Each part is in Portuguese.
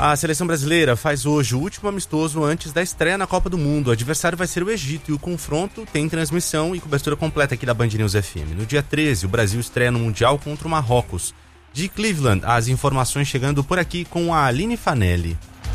A seleção brasileira faz hoje o último amistoso antes da estreia na Copa do Mundo. O adversário vai ser o Egito e o confronto tem transmissão e cobertura completa aqui da Band News FM. No dia 13, o Brasil estreia no Mundial contra o Marrocos. De Cleveland, as informações chegando por aqui com a Aline Fanelli.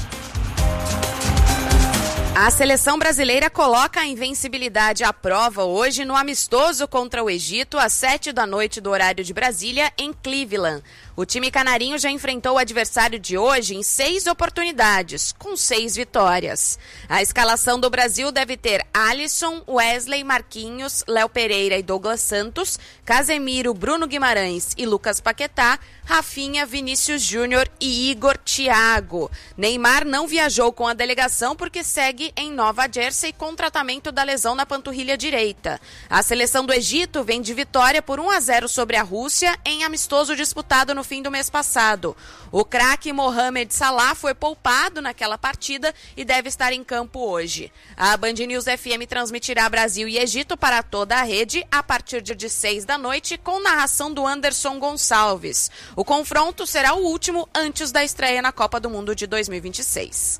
A seleção brasileira coloca a invencibilidade à prova hoje no amistoso contra o Egito às 19h do horário de Brasília, em Cleveland. O time canarinho já enfrentou o adversário de hoje em 6 oportunidades, com 6 vitórias. A escalação do Brasil deve ter Alisson, Wesley, Marquinhos, Léo Pereira e Douglas Santos, Casemiro, Bruno Guimarães e Lucas Paquetá, Rafinha, Vinícius Júnior e Igor Thiago. Neymar não viajou com a delegação porque segue em Nova Jersey com tratamento da lesão na panturrilha direita. A seleção do Egito vem de vitória por 1-0 sobre a Rússia em amistoso disputado no fim do mês passado. O craque Mohamed Salah foi poupado naquela partida e deve estar em campo hoje. A Band News FM transmitirá Brasil e Egito para toda a rede a partir de 18h com narração do Anderson Gonçalves. O confronto será o último antes da estreia na Copa do Mundo de 2026.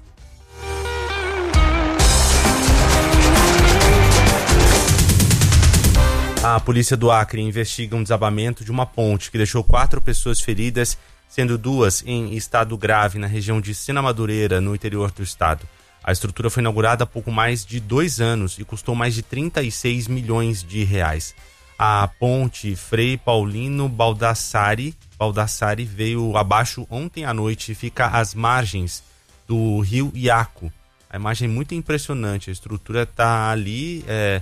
A polícia do Acre investiga um desabamento de uma ponte que deixou 4 pessoas feridas, sendo 2 em estado grave na região de Sena Madureira, no interior do estado. A estrutura foi inaugurada há pouco mais de 2 anos e custou mais de 36 milhões de reais. A ponte Frei Paulino Baldassari veio abaixo ontem à noite e fica às margens do rio Iaco. A imagem é muito impressionante, a estrutura está ali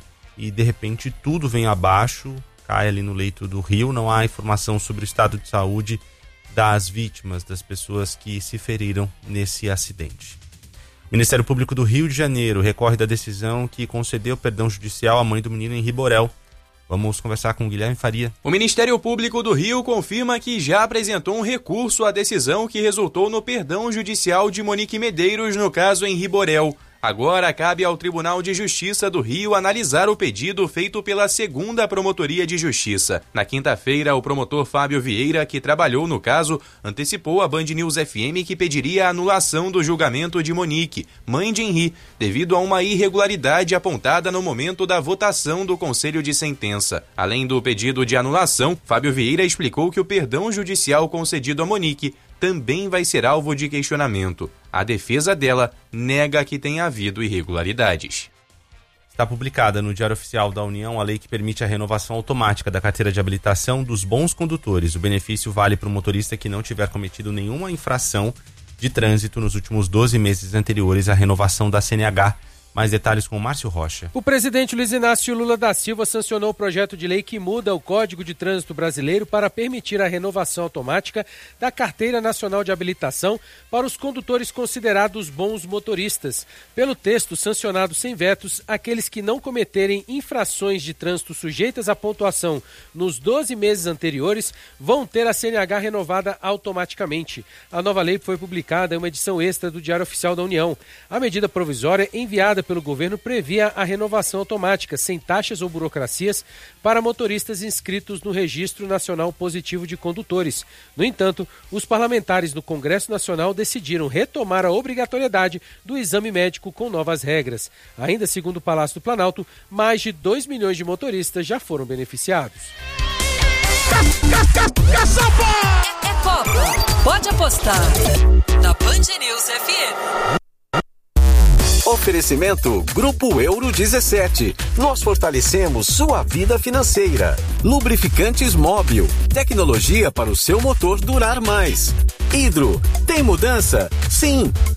e de repente tudo vem abaixo, cai ali no leito do rio. Não há informação sobre o estado de saúde das vítimas, das pessoas que se feriram nesse acidente. O Ministério Público do Rio de Janeiro recorre da decisão que concedeu perdão judicial à mãe do menino Henri Borel. Vamos conversar com o Guilherme Faria. O Ministério Público do Rio confirma que já apresentou um recurso à decisão que resultou no perdão judicial de Monique Medeiros no caso Henri Borel. Agora cabe ao Tribunal de Justiça do Rio analisar o pedido feito pela 2ª Promotoria de Justiça. Na quinta-feira, o promotor Fábio Vieira, que trabalhou no caso, antecipou à Band News FM que pediria a anulação do julgamento de Monique, mãe de Henri, devido a uma irregularidade apontada no momento da votação do Conselho de Sentença. Além do pedido de anulação, Fábio Vieira explicou que o perdão judicial concedido a Monique também vai ser alvo de questionamento. A defesa dela nega que tenha havido irregularidades. Está publicada no Diário Oficial da União a lei que permite a renovação automática da carteira de habilitação dos bons condutores. O benefício vale para o motorista que não tiver cometido nenhuma infração de trânsito nos últimos 12 meses anteriores à renovação da CNH. Mais detalhes com o Márcio Rocha. O presidente Luiz Inácio Lula da Silva sancionou o projeto de lei que muda o Código de Trânsito Brasileiro para permitir a renovação automática da Carteira Nacional de Habilitação para os condutores considerados bons motoristas. Pelo texto sancionado sem vetos, aqueles que não cometerem infrações de trânsito sujeitas à pontuação nos 12 meses anteriores vão ter a CNH renovada automaticamente. A nova lei foi publicada em uma edição extra do Diário Oficial da União. A medida provisória enviada pelo governo previa a renovação automática, sem taxas ou burocracias, para motoristas inscritos no Registro Nacional Positivo de Condutores. No entanto, os parlamentares do Congresso Nacional decidiram retomar a obrigatoriedade do exame médico com novas regras. Ainda segundo o Palácio do Planalto, mais de 2 milhões de motoristas já foram beneficiados. É Copa. Pode apostar. Na Band News FM. Oferecimento Grupo Euro 17. Nós fortalecemos sua vida financeira. Lubrificantes Móbil. Tecnologia para o seu motor durar mais. Hidro. Tem mudança? Sim.